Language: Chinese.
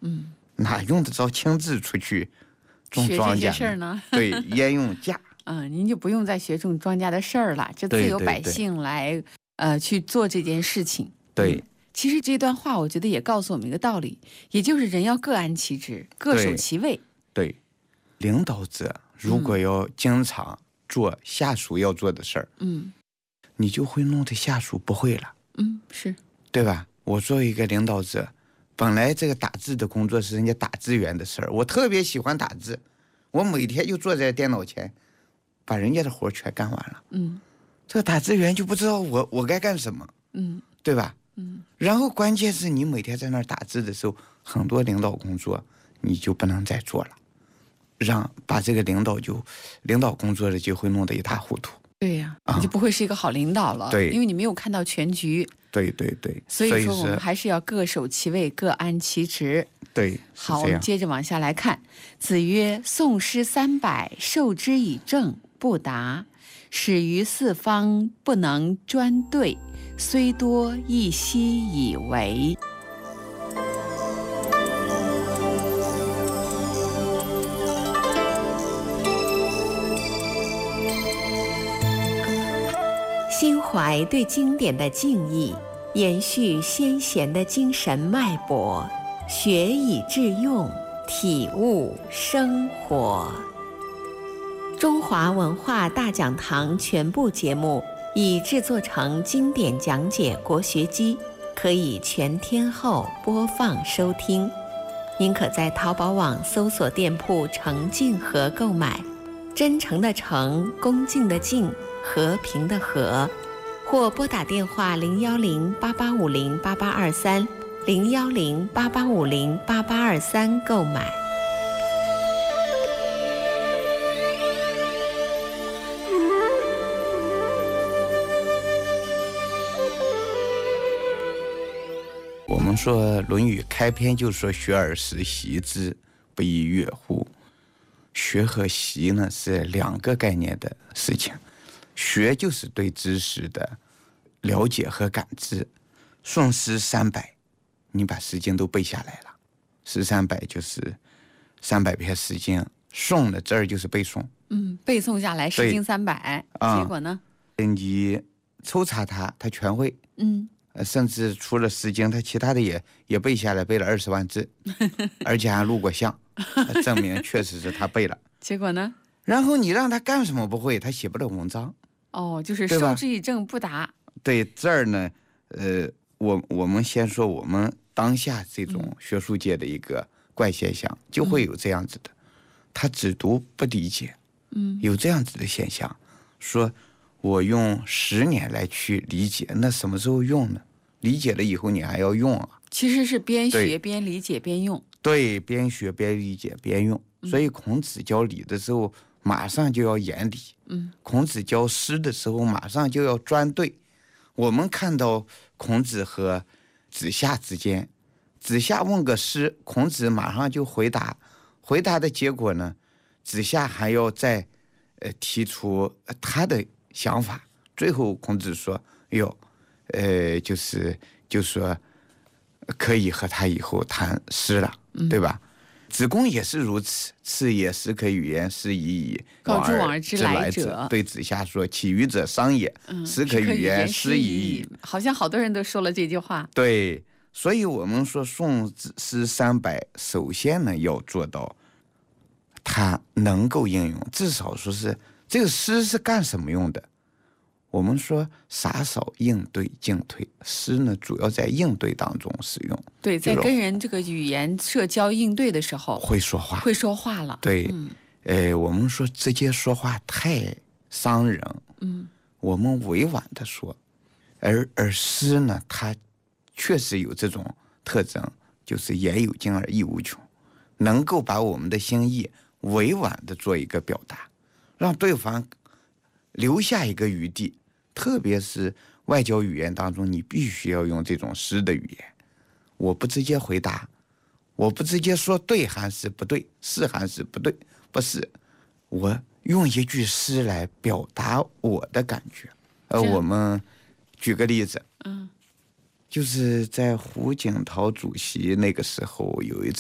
哪用得着亲自出去种庄稼学这些事儿呢？ 对，焉用驾。 您就不用再学种庄稼的事儿了，这自有百姓来去做这件事情。 对， 其实这段话我觉得也告诉我们一个道理，也就是人要各安其职，各守其位。 对，领导者如果要经常做下属要做的事儿，你就会弄得下属不会了。 是， 对吧？我作为一个领导者，本来这个打字的工作是人家打字员的事儿，我特别喜欢打字，我每天就坐在电脑前，把人家的活全干完了。这个打字员就不知道我该干什么。对吧？然后关键是你每天在那儿打字的时候，很多领导工作你就不能再做了，把这个领导工作的就会弄得一塌糊涂。 对呀，你就不会是一个好领导了。 对， 因为你没有看到全局。 对， 所以说我们还是要各守其位，各安其职。 对， 好，我们接着往下来看。子曰：宋诗300，授之以政，不达。始于四方，不能专对，虽多亦悉以为。 心怀对经典的敬意，延续先贤的精神脉搏，学以致用，体悟生活。中华文化大讲堂全部节目已制作成经典讲解国学机，可以全天候播放收听。您可在淘宝网搜索店铺诚敬和购买，真诚的诚，恭敬的敬，和平的和，或拨打电话010-8850-8823 010-8850-8823购买。 我们说《论语》开篇就说学而时习之，不亦说乎？学和习呢是两个概念的事情。学就是对知识的了解和感知。宋诗300，你把诗经都背下来了。诗300就是300篇诗经，诵的字儿就是背诵。 背诵下来诗经300，结果呢？ 你抽查它全会。甚至除了诗经，他其他的也背下来，背了20万字，而且还录过像，证明确实是他背了。 结果呢？ 然后你让他干什么不会，他写不了文章。 就是授之以政不达。 对，这儿呢，我们先说我们当下这种学术界的一个怪现象，就会有这样子的，他只读不理解。有这样子的现象，说我用10年来去理解，那什么时候用呢？理解了以后你还要用啊。 其实是边学边理解边用。对， 边学边理解边用。所以孔子教礼的时候马上就要言礼。孔子教诗的时候马上就要专对。我们看到孔子和子夏之间，子夏问个诗，孔子马上就回答，回答的结果呢，子夏还要再提出他的想法。最后孔子说就说可以和他以后谈诗了，对吧？子贡也是如此，次也诗可与言，诗已矣， 告诸往而知来者。 对子夏说：“其余者商也，诗可与言，诗已矣。” 好像好多人都说了这句话。 对，所以我们说宋诗300，首先呢要做到它能够应用，至少说是这个诗是干什么用的。我们说洒扫应对进退，诗呢主要在应对当中使用。 对，在跟人这个语言社交应对的时候， 会说话了。对，我们说直接说话太伤人。我们委婉的说，而诗呢，它确实有这种特征，就是言有尽而意无穷，能够把我们的心意委婉的做一个表达，让对方留下一个余地。特别是外交语言当中，你必须要用这种诗的语言。我不直接回答，我不直接说对还是不对，是还是不对，不是，我用一句诗来表达我的感觉。我们举个例子，就是在胡锦涛主席那个时候有一次